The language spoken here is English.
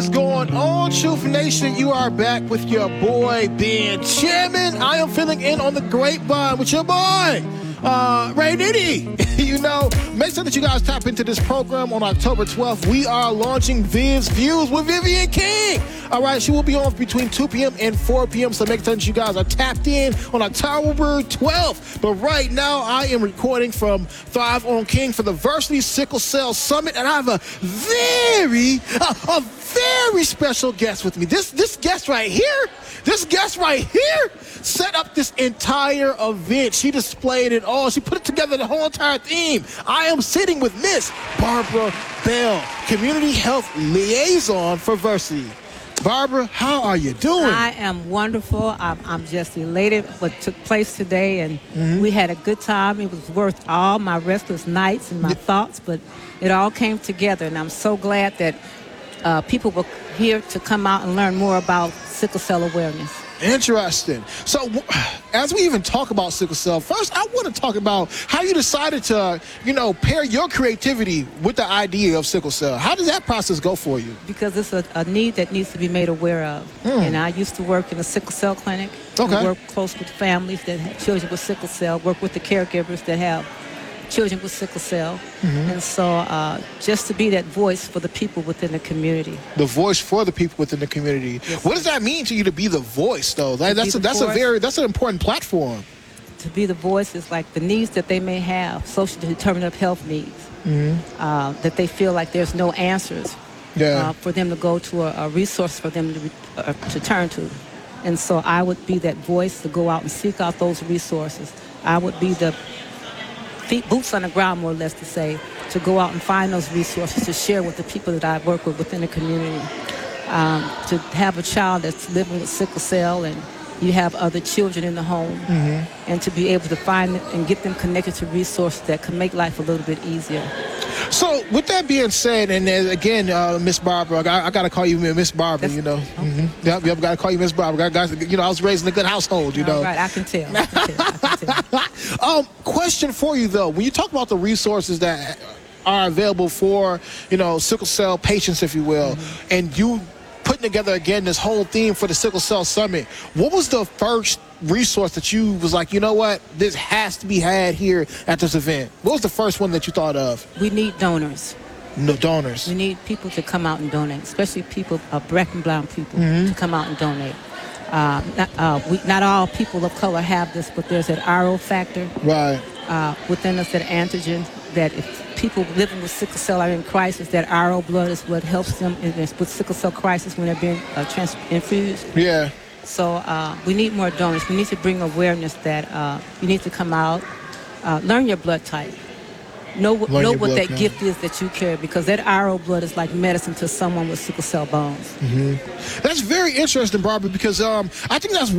is going on, Truth Nation? You are back with your boy, Ben Chairman. I am filling in on the grapevine with your boy, Ray Nitty. You know, make sure that you guys tap into this program on October 12th. We are launching Viv's Views with Vivian King. All right, she will be on between 2 p.m. and 4 p.m., so make sure that you guys are tapped in on October 12th. But right now, I am recording from Thrive on King for the Varsity Sickle Cell Summit, and I have a very special guest with me. This guest right here set up this entire event. She displayed it all. She put it together, the whole entire theme. I am sitting with Miss Barbara Bell, Community Health Liaison for Varsity. Barbara, how are you doing? I am wonderful. I'm just elated what took place today, and we had a good time. It was worth all my restless nights and my thoughts, but it all came together, and I'm so glad that people were here to come out and learn more about sickle cell awareness. Interesting. So as we even talk about sickle cell, first I want to talk about how you decided to, pair your creativity with the idea of sickle cell. How did that process go for you? Because it's a need that needs to be made aware of. And I used to work in a sickle cell clinic. Okay. And work close with families that have children with sickle cell, work with the caregivers that have children with sickle cell. And so just to be that voice for the people within the community. The voice for the people within the community. Yes, what does that mean to you to be the voice, though? That's an important platform. To be the voice is like the needs that they may have, social determinant of health needs, that they feel like there's no answers for them to go to a resource for them to turn to. And so I would be that voice to go out and seek out those resources. I would be the boots on the ground, more or less, to say, to go out and find those resources to share with the people that I work with within the community. To have a child that's living with sickle cell and you have other children in the home, and to be able to find and get them connected to resources that can make life a little bit easier. So with that being said, and again, Miss Barbara, I got to call you Miss Barbara, Okay. Yep, got to call you Miss Barbara. I was raised in a good household, Right, I can tell. Question for you, though. When you talk about the resources that are available for, sickle cell patients, if you will, and you putting together, again, this whole theme for the Sickle Cell Summit, what was the first resource that you was like, this has to be had here at this event? What was the first one that you thought of? We need donors. No donors. We need people to come out and donate, especially people, black and brown people, to come out and donate. Not all people of color have this, but there's that RO factor within us, that antigen, that if people living with sickle cell are in crisis, that RO blood is what helps them with sickle cell crisis when they're being infused. Yeah. So we need more donors. We need to bring awareness that you need to come out, learn your blood type. Know what that gift is that you carry, because that RO blood is like medicine to someone with sickle cell bones. That's very interesting, Barbara, because I think that's